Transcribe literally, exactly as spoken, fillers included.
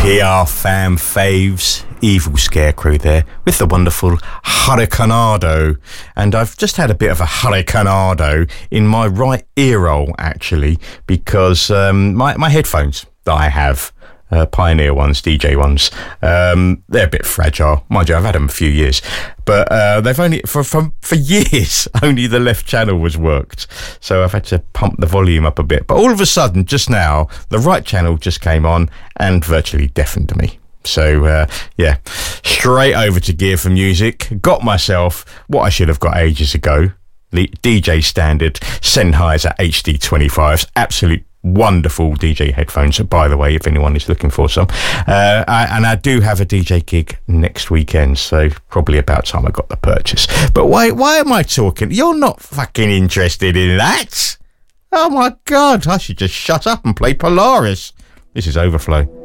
P R fam faves, Evil Scarecrow there with the wonderful Hurricanado. And I've just had a bit of a Hurricanado in my right ear roll, actually, because um, my, my headphones that I have, uh, Pioneer ones, D J ones, um, they're a bit fragile. Mind you, I've had them a few years. But uh, they've only, for, for for years, only the left channel was worked. So I've had to pump the volume up a bit. But all of a sudden, just now, the right channel just came on and virtually deafened me. So, uh, yeah, straight over to Gear for Music. Got myself what I should have got ages ago. The D J Standard Sennheiser H D twenty-fives. Absolute wonderful D J headphones, by the way, if anyone is looking for some. Uh, I, and I do have a D J gig next weekend, so probably about time I got the purchase. But wait, why am I talking? You're not fucking interested in that? Oh my God, I should just shut up and play Polaris. This is Overflow.